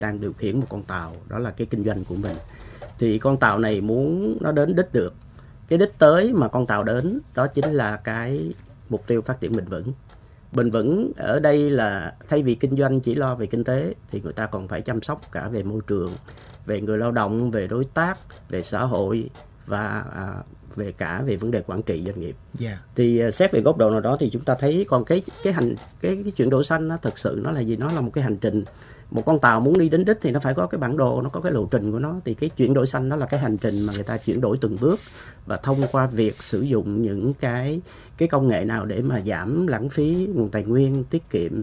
đang điều khiển một con tàu, đó là cái kinh doanh của mình. Thì con tàu này muốn nó đến đích được, cái đích tới mà con tàu đến đó chính là cái mục tiêu phát triển bền vững. Bền vững ở đây là thay vì kinh doanh chỉ lo về kinh tế thì người ta còn phải chăm sóc cả về môi trường, về người lao động, về đối tác, về xã hội và về vấn đề quản trị doanh nghiệp. Thì xét về góc độ nào đó thì chúng ta thấy còn cái chuyển đổi xanh nó thực sự nó là gì? Nó là một cái hành trình. Một con tàu muốn đi đến đích thì nó phải có cái bản đồ, nó có cái lộ trình của nó. Thì cái chuyển đổi xanh đó là cái hành trình mà người ta chuyển đổi từng bước, và thông qua việc sử dụng những cái công nghệ nào để mà giảm lãng phí nguồn tài nguyên, tiết kiệm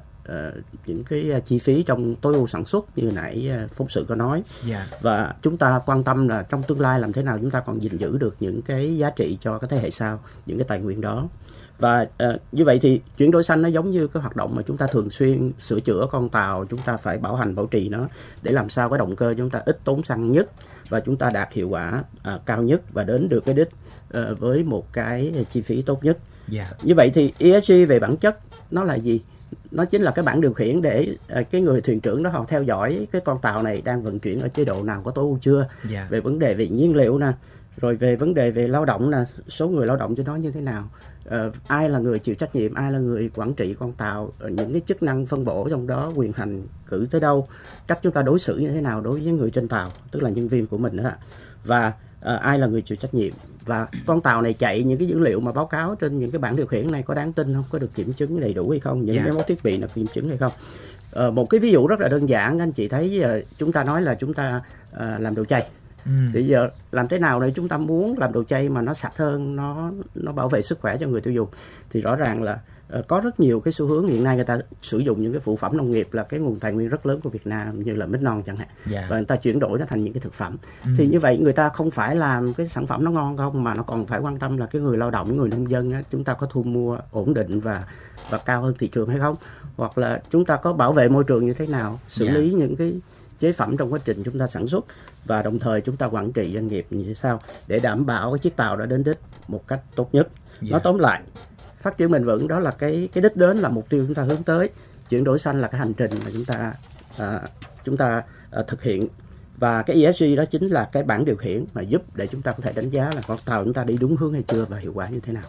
những cái chi phí trong tối ưu sản xuất như nãy phóng sự có nói. Và chúng ta quan tâm là trong tương lai làm thế nào chúng ta còn gìn giữ được những cái giá trị cho cái thế hệ sau, những cái tài nguyên đó. Và như vậy thì chuyển đổi xanh nó giống như cái hoạt động mà chúng ta thường xuyên sửa chữa con tàu, chúng ta phải bảo hành bảo trì nó để làm sao cái động cơ chúng ta ít tốn xăng nhất và chúng ta đạt hiệu quả cao nhất và đến được cái đích với một cái chi phí tốt nhất. Như vậy thì ESG về bản chất nó là gì? Nó chính là cái bảng điều khiển để cái người thuyền trưởng đó họ theo dõi cái con tàu này đang vận chuyển ở chế độ nào, có tối ưu chưa, về vấn đề về nhiên liệu nè, rồi về vấn đề về lao động nè, số người lao động trên đó như thế nào, ai là người chịu trách nhiệm, ai là người quản trị con tàu, những cái chức năng phân bổ trong đó, quyền hành cử tới đâu, cách chúng ta đối xử như thế nào đối với người trên tàu, tức là nhân viên của mình đó, và ai là người chịu trách nhiệm, và con tàu này chạy những cái dữ liệu mà báo cáo trên những cái bảng điều khiển này có đáng tin không, có được kiểm chứng đầy đủ hay không, những cái mẫu thiết bị là kiểm chứng hay không. Một cái ví dụ rất là đơn giản, anh chị thấy chúng ta nói là chúng ta làm đồ chay. Thì giờ làm thế nào để chúng ta muốn làm đồ chay mà nó sạch hơn, nó bảo vệ sức khỏe cho người tiêu dùng, thì rõ ràng là có rất nhiều cái xu hướng hiện nay người ta sử dụng những cái phụ phẩm nông nghiệp là cái nguồn tài nguyên rất lớn của Việt Nam như là mít non chẳng hạn, và người ta chuyển đổi nó thành những cái thực phẩm. Thì như vậy người ta không phải làm cái sản phẩm nó ngon không, mà nó còn phải quan tâm là cái người lao động, người nông dân á, chúng ta có thu mua ổn định và cao hơn thị trường hay không, hoặc là chúng ta có bảo vệ môi trường như thế nào, xử lý những cái chế phẩm trong quá trình chúng ta sản xuất, và đồng thời chúng ta quản trị doanh nghiệp như thế sao để đảm bảo cái chiếc tàu đã đến đích một cách tốt nhất. Nói tóm lại, phát triển bền vững đó là cái đích đến, là mục tiêu chúng ta hướng tới. Chuyển đổi xanh là cái hành trình mà chúng ta thực hiện, và cái ESG đó chính là cái bảng điều khiển mà giúp để chúng ta có thể đánh giá là con tàu chúng ta đi đúng hướng hay chưa và hiệu quả như thế nào.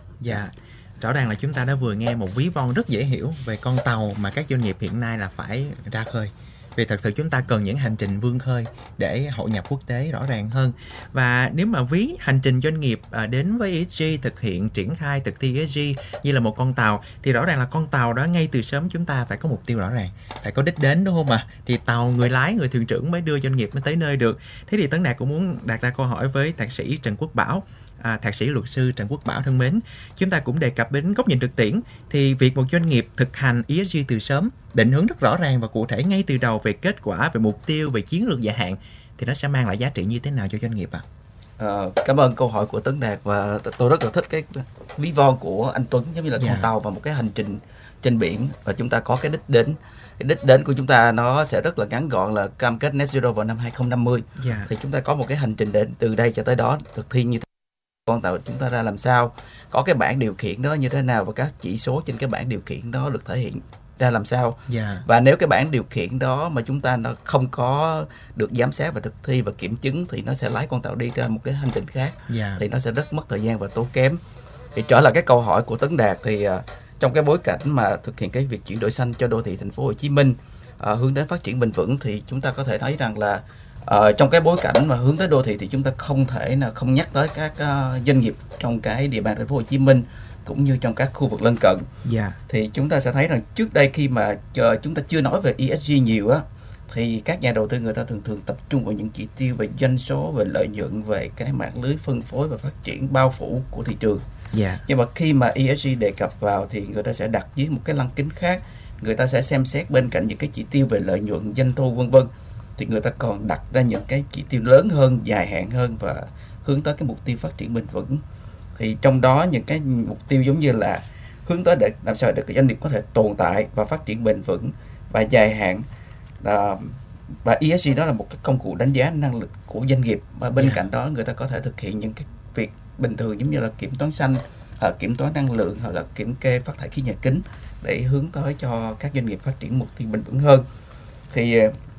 Rõ ràng là chúng ta đã vừa nghe một ví von rất dễ hiểu về con tàu mà các doanh nghiệp hiện nay là phải ra khơi. Vì thật sự chúng ta cần những hành trình vươn khơi để hội nhập quốc tế rõ ràng hơn. Và nếu mà ví hành trình doanh nghiệp đến với ESG, thực hiện, triển khai, thực thi ESG như là một con tàu, thì rõ ràng là con tàu đó ngay từ sớm chúng ta phải có mục tiêu rõ ràng, phải có đích đến, đúng không ạ? Thì tàu, người lái, người thuyền trưởng mới đưa doanh nghiệp mới tới nơi được. Thế thì Tấn Đạt cũng muốn đặt ra câu hỏi với thạc sĩ Trần Quốc Bảo. Thạc sĩ luật sư Trần Quốc Bảo thân mến, chúng ta cũng đề cập đến góc nhìn thực tiễn, thì việc một doanh nghiệp thực hành ESG từ sớm, định hướng rất rõ ràng và cụ thể ngay từ đầu về kết quả, về mục tiêu, về chiến lược dài hạn, thì nó sẽ mang lại giá trị như thế nào cho doanh nghiệp ạ? Cảm ơn câu hỏi của Tấn Đạt, và tôi rất là thích cái ví von của anh Tuấn, giống như là con tàu và một cái hành trình trên biển, và chúng ta có cái đích đến. Cái đích đến của chúng ta nó sẽ rất là ngắn gọn, là cam kết net zero vào năm 2050. Thì chúng ta có một cái hành trình để từ đây cho tới đó thực thi như thế. Con tàu chúng ta ra làm sao, có cái bảng điều khiển đó như thế nào, và các chỉ số trên cái bảng điều khiển đó được thể hiện ra làm sao. Và nếu cái bảng điều khiển đó mà chúng ta nó không có được giám sát và thực thi và kiểm chứng, thì nó sẽ lái con tàu đi ra một cái hành trình khác, thì nó sẽ rất mất thời gian và tốn kém. Thì trở lại cái câu hỏi của Tấn Đạt, thì trong cái bối cảnh mà thực hiện cái việc chuyển đổi xanh cho đô thị thành phố Hồ Chí Minh, hướng đến phát triển bền vững, thì chúng ta có thể thấy rằng là trong cái bối cảnh mà hướng tới đô thị thì chúng ta không thể nào không nhắc tới các doanh nghiệp trong cái địa bàn thành phố Hồ Chí Minh cũng như trong các khu vực lân cận. Thì chúng ta sẽ thấy rằng trước đây khi mà chúng ta chưa nói về ESG nhiều á, thì các nhà đầu tư người ta thường tập trung vào những chỉ tiêu về doanh số, về lợi nhuận, về cái mạng lưới phân phối và phát triển bao phủ của thị trường. Nhưng mà khi mà ESG đề cập vào thì người ta sẽ đặt dưới một cái lăng kính khác, người ta sẽ xem xét bên cạnh những cái chỉ tiêu về lợi nhuận, doanh thu vân vân, thì người ta còn đặt ra những cái chỉ tiêu lớn hơn, dài hạn hơn và hướng tới cái mục tiêu phát triển bền vững. Thì trong đó những cái mục tiêu giống như là hướng tới để làm sao để doanh nghiệp có thể tồn tại và phát triển bền vững và dài hạn. Và ESG đó là một cái công cụ đánh giá năng lực của doanh nghiệp, và bên cạnh đó người ta có thể thực hiện những cái việc bình thường giống như là kiểm toán xanh, kiểm toán năng lượng, hoặc là kiểm kê phát thải khí nhà kính để hướng tới cho các doanh nghiệp phát triển mục tiêu bền vững hơn. Thì